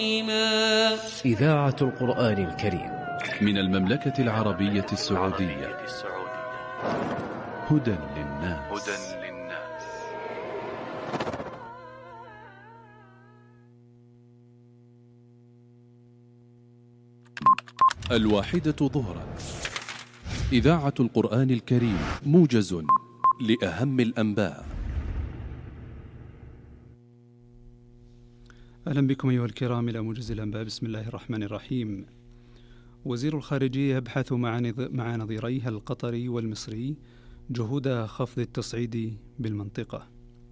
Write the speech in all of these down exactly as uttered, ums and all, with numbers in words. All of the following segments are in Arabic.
إذاعة القرآن الكريم من المملكة العربية السعودية. هدى للناس. الواحدة ظهرا. إذاعة القرآن الكريم، موجز لأهم الأنباء. أهلا بكم أيها الكرام إلى موجز الأنباء. بسم الله الرحمن الرحيم. وزير الخارجية يبحث مع نظيريه القطري والمصري جهود خفض التصعيد بالمنطقة.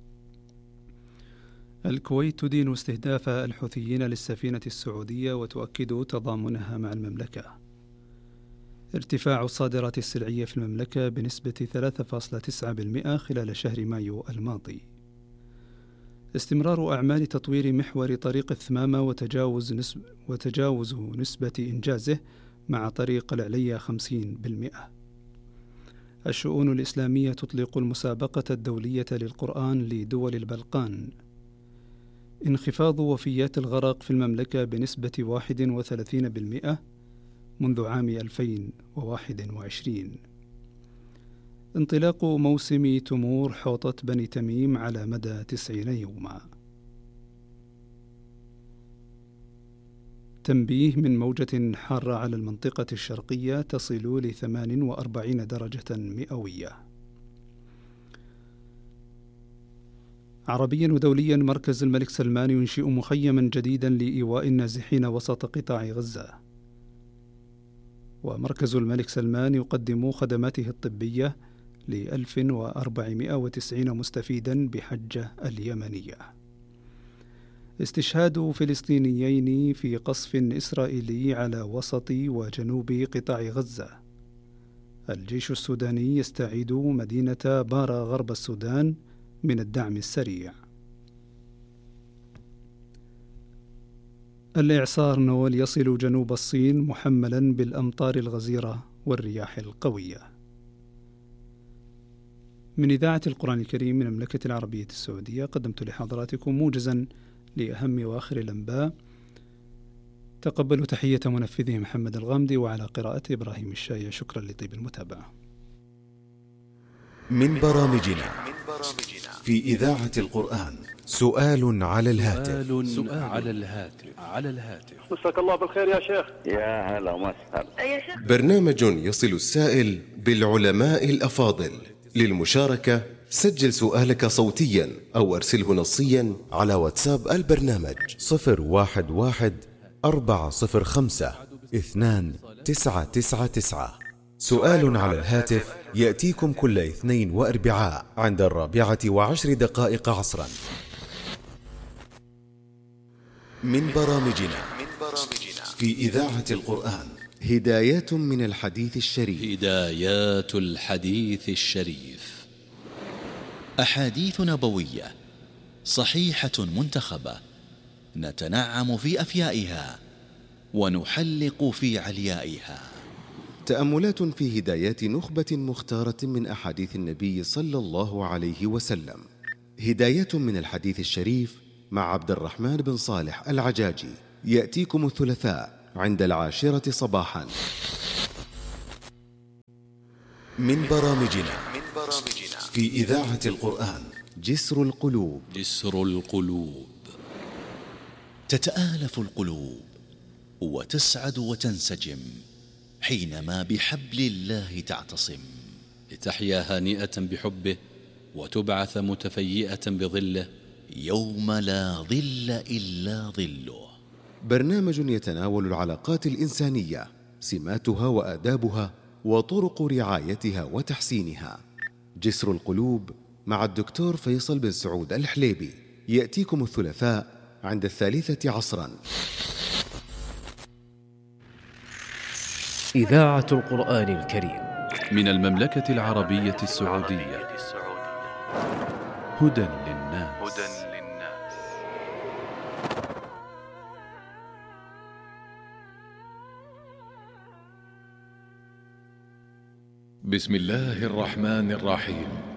الكويت تدين استهداف الحوثيين للسفينة السعودية وتؤكد تضامنها مع المملكة. ارتفاع الصادرات السلعية في المملكة بنسبة ثلاثة فاصلة تسعة بالمئة خلال شهر مايو الماضي. استمرار أعمال تطوير محور طريق الثمامة وتجاوز, نسب وتجاوز نسبة إنجازه مع طريق العليا خمسين بالمئة. الشؤون الإسلامية تطلق المسابقة الدولية للقرآن لدول البلقان. انخفاض وفيات الغرق في المملكة بنسبة واحد وثلاثين بالمئة منذ عام ألفين وواحد وعشرين. انطلاق موسم تمور حوضة بني تميم على مدى تسعين يوما. تنبيه من موجة حارة على المنطقة الشرقية تصل لثمان وأربعين درجة مئوية. عربيا ودوليا، مركز الملك سلمان ينشئ مخيما جديدا لإيواء النازحين وسط قطاع غزة. ومركز الملك سلمان يقدم خدماته الطبية لألف وأربعمائة وتسعين مستفيدا بحجة اليمنية. استشهاد فلسطينيين في قصف إسرائيلي على وسط وجنوب قطاع غزة. الجيش السوداني يستعيد مدينة بارا غرب السودان من الدعم السريع. الإعصار نول يصل جنوب الصين محملا بالأمطار الغزيرة والرياح القوية. من إذاعة القرآن الكريم من المملكة العربية السعودية، قدمت لحضراتكم موجزا لأهم وآخر الأنباء. تقبلوا تحية منفذه محمد الغامدي، وعلى قراءة إبراهيم الشايع. شكرا لطيب المتابعة. من برامجنا في إذاعة القرآن سؤال على الهاتف. سؤال على الهاتف على الهاتف مساك الله بالخير يا شيخ. يا هلا وسهلا. برنامج يصل السائل بالعلماء الأفاضل. للمشاركة سجل سؤالك صوتيا أو أرسله نصيا على واتساب البرنامج صفر واحد واحد أربعة صفر خمسة اثنان تسعة تسعة تسعة. سؤال على الهاتف يأتيكم كل اثنين وأربعاء عند الرابعة وعشر دقائق عصرا. من برامجنا في إذاعة القرآن هدايات من الحديث الشريف. هدايات الحديث الشريف، أحاديث نبوية صحيحة منتخبة نتنعم في أفيائها ونحلق في عليائها. تأملات في هدايات نخبة مختارة من أحاديث النبي صلى الله عليه وسلم. هدايات من الحديث الشريف مع عبد الرحمن بن صالح العجاجي، يأتيكم الثلاثاء عند العاشرة صباحا. من برامجنا في إذاعة القرآن جسر القلوب. جسر القلوب، تتآلف القلوب وتسعد وتنسجم حينما بحبل الله تعتصم، لتحيا هانئة بحبه وتبعث متفيئة بظله يوم لا ظل إلا ظله. برنامج يتناول العلاقات الإنسانية، سماتها وآدابها وطرق رعايتها وتحسينها. جسر القلوب مع الدكتور فيصل بن سعود الحليبي، يأتيكم الثلاثاء عند الثالثة عصرا. إذاعة القرآن الكريم من المملكة العربية السعودية. هدى للناس. بسم الله الرحمن الرحيم.